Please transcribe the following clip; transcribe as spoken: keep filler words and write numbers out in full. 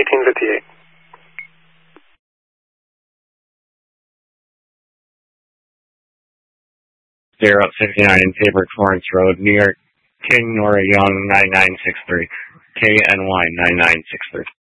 eighteen fifty-eight. Zero fifty-nine in favor, Torrance Road, New York, King Nora Young nine nine six three, K N Y nine nine six three.